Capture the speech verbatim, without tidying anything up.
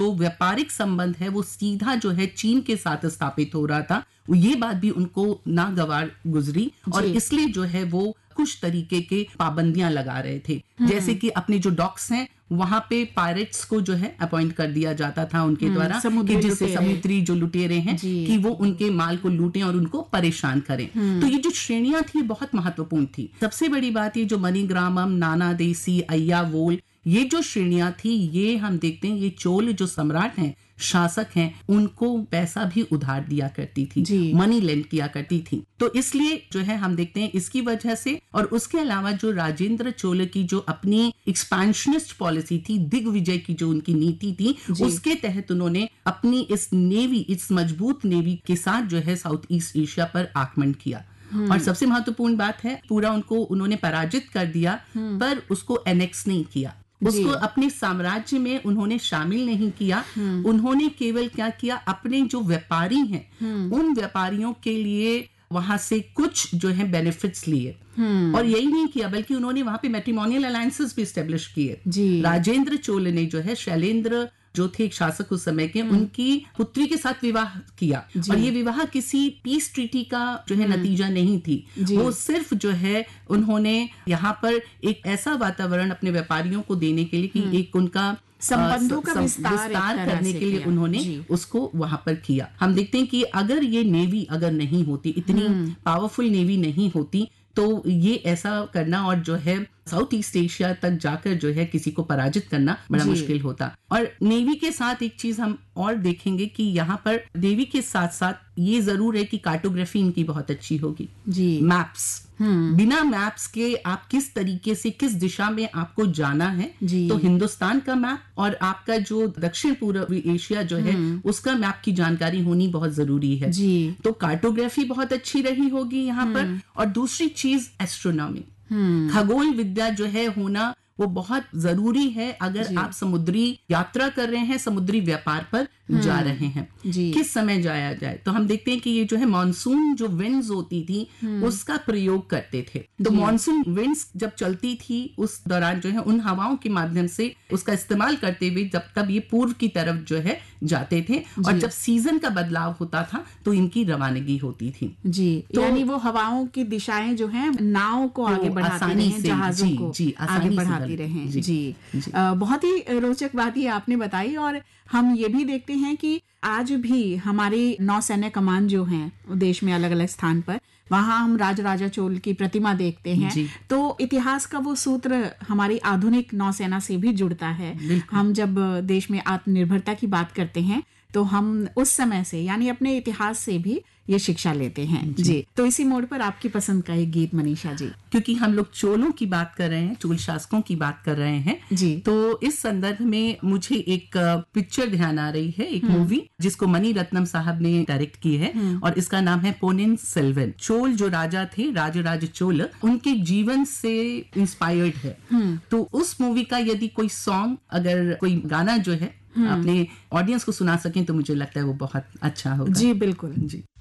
जो व्यापारिक संबंध है वो सीधा जो है चीन के साथ स्थापित हो रहा था, ये बात भी उनको नागवार गुजरी और इसलिए जो है वो कुछ तरीके के पाबंदियां लगा रहे थे, जैसे कि अपने जो डॉक्स हैं वहां पे पायरेट्स को जो है अपॉइंट कर दिया जाता था उनके द्वारा, कि जिससे समुद्री जो लुटेरे हैं कि वो उनके माल को लूटें और उनको परेशान करें। तो ये जो श्रेणियां थी बहुत महत्वपूर्ण थी। सबसे बड़ी बात ये जो मणिग्रामम, नाना देसी, अय्यावोल, ये जो श्रेणियां थी ये हम देखते हैं ये चोल जो सम्राट हैं, शासक हैं, उनको पैसा भी उधार दिया करती थी, मनी लेंड किया करती थी। तो इसलिए जो है हम देखते हैं इसकी वजह से, और उसके अलावा जो राजेंद्र चोल की जो अपनी एक्सपेंशनिस्ट पॉलिसी थी, दिग्विजय की जो उनकी नीति थी, उसके तहत उन्होंने अपनी इस नेवी, इस मजबूत नेवी के साथ जो है साउथ ईस्ट एशिया पर आक्रमण किया। और सबसे महत्वपूर्ण बात है पूरा उनको उन्होंने पराजित कर दिया, पर उसको एनेक्स नहीं किया, उसको अपने साम्राज्य में उन्होंने शामिल नहीं किया। उन्होंने केवल क्या किया, अपने जो व्यापारी हैं उन व्यापारियों के लिए वहां से कुछ जो है बेनिफिट्स लिए, और यही नहीं किया बल्कि उन्होंने वहां पे मैट्रिमोनियल अलायंसेस भी एस्टेब्लिश किए। राजेंद्र चोल ने जो है शैलेंद्र जो थे एक शासक उस समय के, उनकी पुत्री के साथ विवाह किया, और ये विवाह किसी पीस ट्रीटी का जो है नतीजा नहीं थी, वो सिर्फ जो है उन्होंने यहाँ पर एक ऐसा वातावरण अपने व्यापारियों को देने के लिए कि एक उनका संबंधों का विस्तार करने के लिए उन्होंने उसको वहां पर किया। हम देखते हैं कि अगर ये नेवी अगर नहीं होती, इतनी पावरफुल नेवी नहीं होती, तो ये ऐसा करना और जो है साउथ ईस्ट एशिया तक जाकर जो है किसी को पराजित करना बड़ा मुश्किल होता। और नेवी के साथ एक चीज हम और देखेंगे कि यहाँ पर नेवी के साथ साथ ये जरूर है कि कार्टोग्राफी इनकी बहुत अच्छी होगी, मैप्स। बिना मैप्स के आप किस तरीके से किस दिशा में आपको जाना है, तो हिंदुस्तान का मैप और आपका जो दक्षिण पूर्वी एशिया जो है उसका मैप की जानकारी होनी बहुत जरूरी है। तो कार्टोग्राफी बहुत अच्छी रही होगी यहाँ पर। और दूसरी चीज एस्ट्रोनॉमी, खगोल विद्या जो है होना वो बहुत जरूरी है अगर आप समुद्री यात्रा कर रहे हैं, समुद्री व्यापार पर जा रहे हैं, किस समय जाया जाए। तो हम देखते हैं कि ये जो है मॉनसून जो विंड्स होती थी उसका प्रयोग करते थे। तो मॉनसून विंड्स जब चलती थी उस दौरान जो है उन हवाओं के माध्यम से उसका इस्तेमाल करते हुए जब तब ये पूर्व की तरफ जो है जाते थे, और जब सीजन का बदलाव होता था तो इनकी रवानगी होती थी। जी, तो यानी वो हवाओं की दिशाएं जो है नाव को आगे बढ़ाती हैं, जहाजों को आगे बढ़ाती रहें। जी, जी, जी। आ, बहुत ही रोचक बात ये आपने बताई। और हम ये भी देखते हैं कि आज भी हमारी नौसैन्य कमान जो है देश में अलग अलग स्थान पर, वहां हम राजराजा चोल की प्रतिमा देखते हैं, तो इतिहास का वो सूत्र हमारी आधुनिक नौसेना से भी जुड़ता है। हम जब देश में आत्मनिर्भरता की बात करते हैं तो हम उस समय से यानी अपने इतिहास से भी ये शिक्षा लेते हैं। जी, जी। तो इसी मोड़ पर आपकी पसंद का एक गीत मनीषा जी, क्योंकि हम लोग चोलों की बात कर रहे हैं, चोल शासकों की बात कर रहे हैं जी, तो इस संदर्भ में मुझे एक पिक्चर ध्यान आ रही है, एक मूवी जिसको मणि रत्नम साहब ने डायरेक्ट की है, और इसका नाम है पोनिन सेल्वन। चोल जो राजा थे, राजराज चोल, उनके जीवन से इंस्पायर्ड है। तो उस मूवी का यदि कोई सॉन्ग, अगर कोई गाना जो है अपने ऑडियंस को सुना सकें तो मुझे लगता है वो बहुत अच्छा होगा। जी बिल्कुल जी।